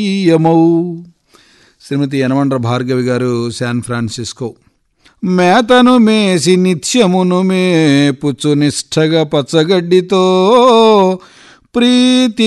యమౌ. శ్రీమతి యనమండ్ర భార్గవి గారు, San Francisco. మేతను మేసి నిత్యమును మేపుచు నిష్ఠగా పచ్చగడ్డితో ప్రీతి